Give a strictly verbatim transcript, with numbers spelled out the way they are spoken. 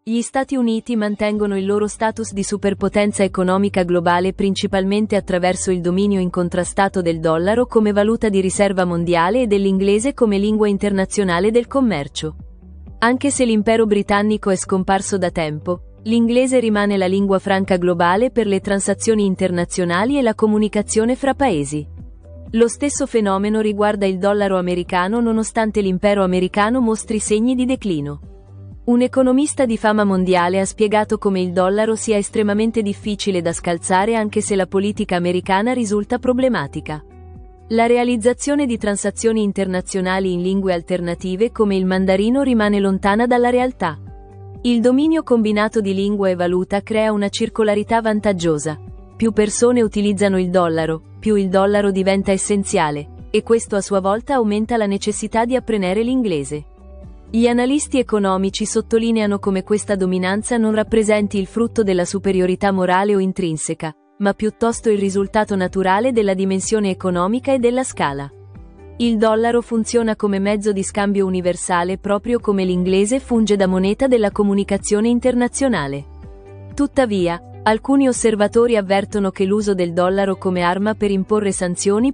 Gli Stati Uniti mantengono il loro status di superpotenza economica globale principalmente attraverso il dominio incontrastato del dollaro come valuta di riserva mondiale e dell'inglese come lingua internazionale del commercio. Anche se l'impero britannico è scomparso da tempo, l'inglese rimane la lingua franca globale per le transazioni internazionali e la comunicazione fra paesi. Lo stesso fenomeno riguarda il dollaro americano nonostante l'impero americano mostri segni di declino. Un economista di fama mondiale ha spiegato come il dollaro sia estremamente difficile da scalzare anche se la politica americana risulta problematica. La realizzazione di transazioni internazionali in lingue alternative come il mandarino rimane lontana dalla realtà. Il dominio combinato di lingua e valuta crea una circolarità vantaggiosa. Più persone utilizzano il dollaro, più il dollaro diventa essenziale, e questo a sua volta aumenta la necessità di apprendere l'inglese. Gli analisti economici sottolineano come questa dominanza non rappresenti il frutto della superiorità morale o intrinseca, ma piuttosto il risultato naturale della dimensione economica e della scala. Il dollaro funziona come mezzo di scambio universale proprio come l'inglese funge da moneta della comunicazione internazionale. Tuttavia, alcuni osservatori avvertono che l'uso del dollaro come arma per imporre sanzioni